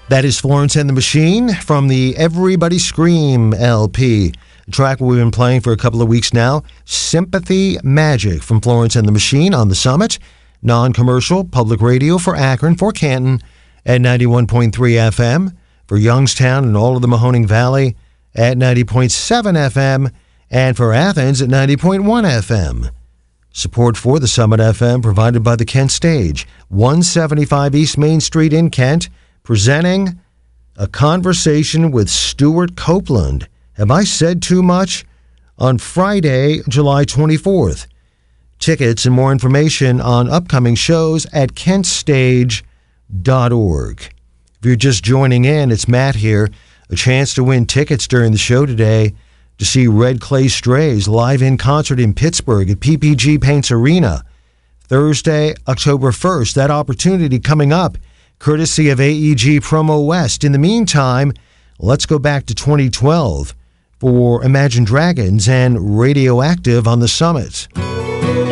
That is Florence and the Machine from the Everybody Scream LP. A track we've been playing for a couple of weeks now. Sympathy Magic from Florence and the Machine on the Summit. Non-commercial public radio for Akron, for Canton at 91.3 FM. For Youngstown and all of the Mahoning Valley at 90.7 FM. And for Athens at 90.1 FM. Support for the Summit FM provided by the Kent Stage. 175 East Main Street in Kent. Presenting A Conversation with Stuart Copeland. Have I said too much? On Friday, July 24th. Tickets and more information on upcoming shows at kentstage.org. If you're just joining in, it's Matt here. A chance to win tickets during the show today to see Red Clay Strays live in concert in Pittsburgh at PPG Paints Arena. Thursday, October 1st. That opportunity coming up courtesy of AEG Promo West. In the meantime, let's go back to 2012 for Imagine Dragons and Radioactive on the Summit.